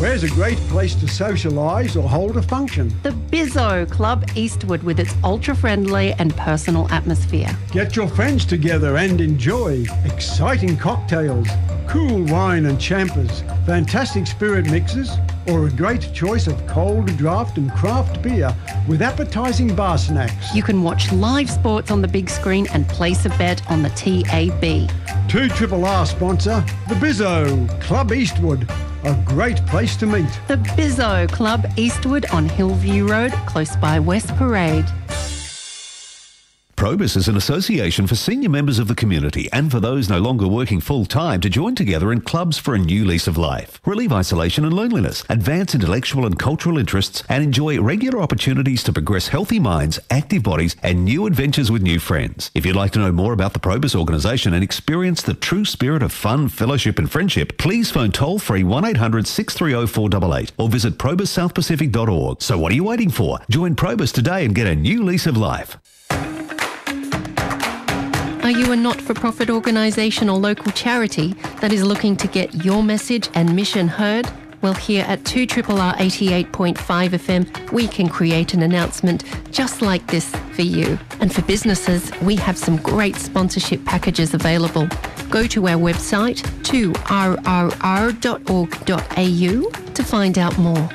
Where's a great place to socialise or hold a function? The Bizzo Club Eastwood with its ultra-friendly and personal atmosphere. Get your friends together and enjoy exciting cocktails, cool wine and champers, fantastic spirit mixes, or a great choice of cold draft and craft beer with appetising bar snacks. You can watch live sports on the big screen and place a bet on the TAB. 2RRR sponsor, the Bizzo Club Eastwood. A great place to meet. The Bizzo Club Eastwood on Hillview Road, close by West Parade. Probus is an association for senior members of the community and for those no longer working full-time to join together in clubs for a new lease of life. Relieve isolation and loneliness, advance intellectual and cultural interests, and enjoy regular opportunities to progress healthy minds, active bodies, and new adventures with new friends. If you'd like to know more about the Probus organisation and experience the true spirit of fun, fellowship and friendship, please phone toll-free 1800 630 488 or visit probussouthpacific.org. So what are you waiting for? Join Probus today and get a new lease of life. Are you a not-for-profit organisation or local charity that is looking to get your message and mission heard? Well, here at 2RRR 88.5 FM, we can create an announcement just like this for you. And for businesses, we have some great sponsorship packages available. Go to our website, 2rrr.org.au, to find out more.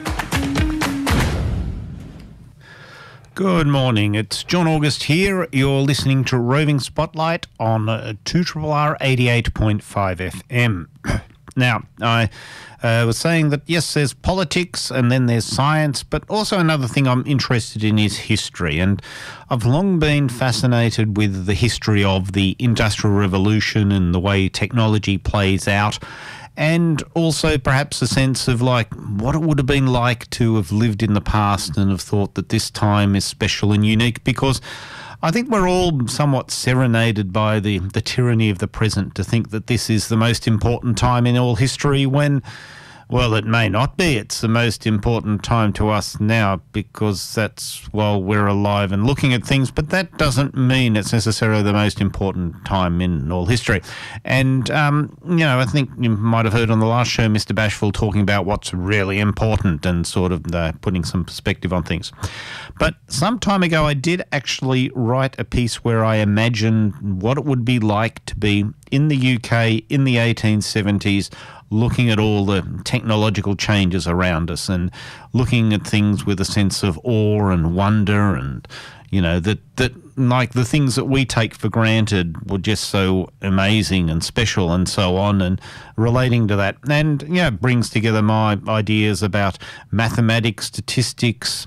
Good morning, it's John August here. You're listening to Roving Spotlight on 2RRR 88.5 FM. Now, I was saying that, yes, there's politics and then there's science, but also another thing I'm interested in is history. And I've long been fascinated with the history of the Industrial Revolution and the way technology plays out. And also perhaps a sense of like what it would have been like to have lived in the past and have thought that this time is special and unique, because I think we're all somewhat serenaded by the tyranny of the present to think that this is the most important time in all history when, well, it may not be. It's the most important time to us now because that's while we're alive and looking at things, but that doesn't mean it's necessarily the most important time in all history. And, I think you might have heard on the last show Mr. Bashful talking about what's really important and sort of putting some perspective on things. But some time ago I did actually write a piece where I imagined what it would be like to be in the UK in the 1870s, looking at all the technological changes around us and looking at things with a sense of awe and wonder and, that like the things that we take for granted were just so amazing and special and so on, and relating to that. And, brings together my ideas about mathematics, statistics,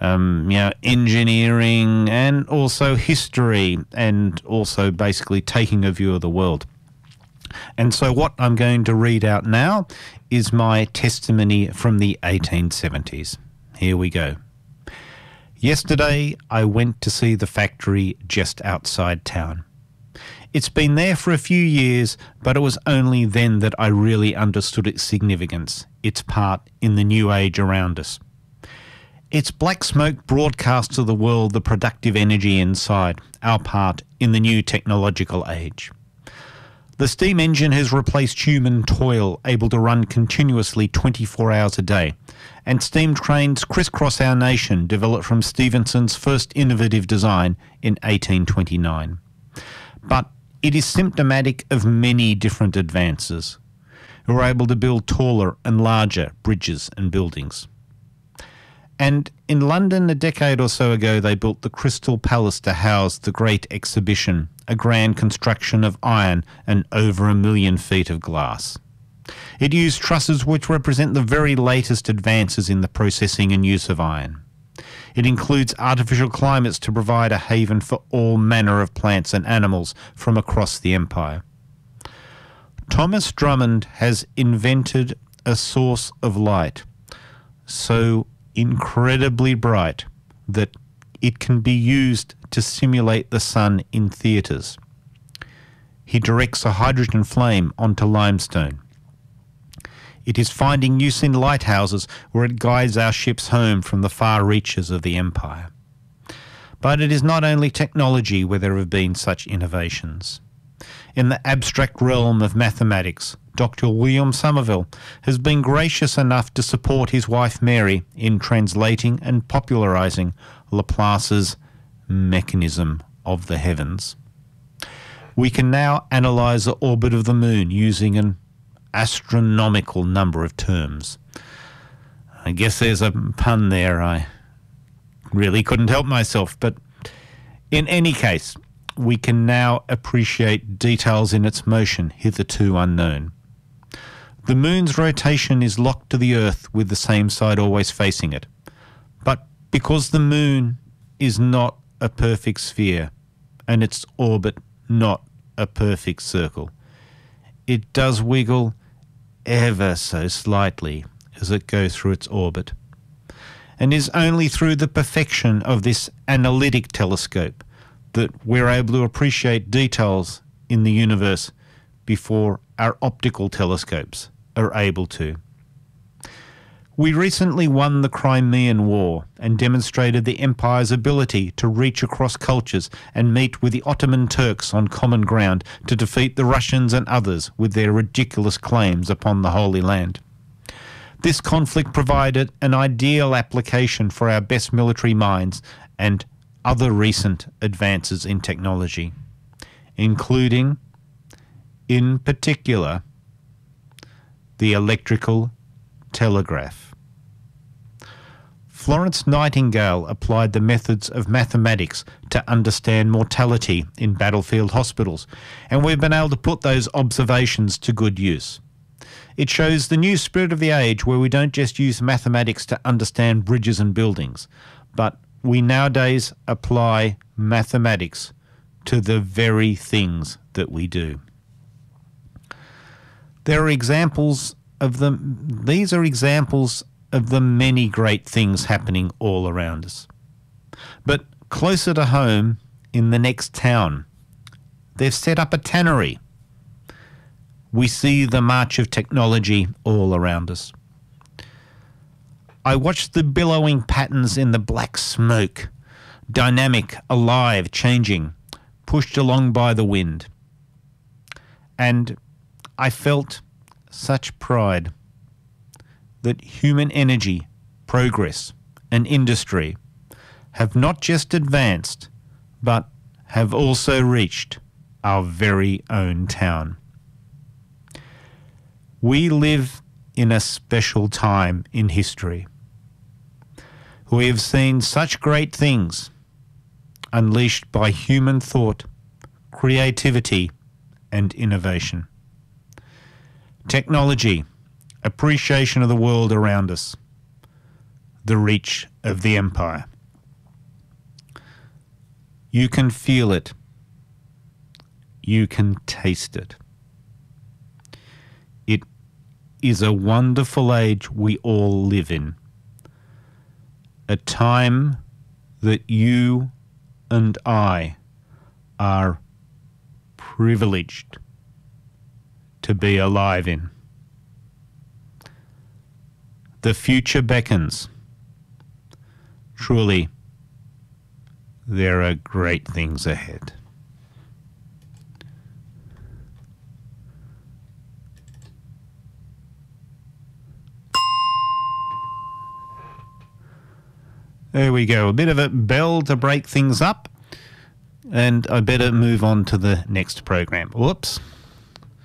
engineering, and also history, and also basically taking a view of the world. And so what I'm going to read out now is my testimony from the 1870s. Here we go. Yesterday, I went to see the factory just outside town. It's been there for a few years, but it was only then that I really understood its significance, its part in the new age around us. Its black smoke broadcasts to the world the productive energy inside, our part in the new technological age. The steam engine has replaced human toil, able to run continuously 24 hours a day, and steam trains crisscross our nation, developed from Stephenson's first innovative design in 1829. But it is symptomatic of many different advances, who are able to build taller and larger bridges and buildings. And in London a decade or so ago, they built the Crystal Palace to house the Great Exhibition, a grand construction of iron and over 1 million feet of glass. It used trusses which represent the very latest advances in the processing and use of iron. It includes artificial climates to provide a haven for all manner of plants and animals from across the empire. Thomas Drummond has invented a source of light so incredibly bright that it can be used to simulate the sun in theatres. He directs a hydrogen flame onto limestone. It is finding use in lighthouses where it guides our ships home from the far reaches of the empire. But it is not only technology where there have been such innovations. In the abstract realm of mathematics, Dr. William Somerville, has been gracious enough to support his wife Mary in translating and popularising Laplace's mechanism of the heavens. We can now analyse the orbit of the moon using an astronomical number of terms. I guess there's a pun there. I really couldn't help myself. But in any case, we can now appreciate details in its motion hitherto unknown. The moon's rotation is locked to the Earth with the same side always facing it. But because the moon is not a perfect sphere and its orbit not a perfect circle, it does wiggle ever so slightly as it goes through its orbit, and is only through the perfection of this analytic telescope that we're able to appreciate details in the universe before our optical telescopes are able to. We recently won the Crimean War and demonstrated the Empire's ability to reach across cultures and meet with the Ottoman Turks on common ground to defeat the Russians and others with their ridiculous claims upon the Holy Land. This conflict provided an ideal application for our best military minds and other recent advances in technology, including, in particular, the electrical telegraph. Florence Nightingale applied the methods of mathematics to understand mortality in battlefield hospitals, and we've been able to put those observations to good use. It shows the new spirit of the age where we don't just use mathematics to understand bridges and buildings, but we nowadays apply mathematics to the very things that we do. There are examples of them. These are examples of the many great things happening all around us. But closer to home, in the next town, they've set up a tannery. We see the march of technology all around us. I watched the billowing patterns in the black smoke, dynamic, alive, changing, pushed along by the wind. And I felt such pride that human energy, progress, and industry have not just advanced, but have also reached our very own town. We live in a special time in history. We have seen such great things unleashed by human thought, creativity, and innovation. Technology, appreciation of the world around us, the reach of the empire. You can feel it. You can taste it. It is a wonderful age we all live in. A time that you and I are privileged to be alive in. The future beckons. Truly, there are great things ahead. There we go. A bit of a bell to break things up. And I better move on to the next program. Whoops.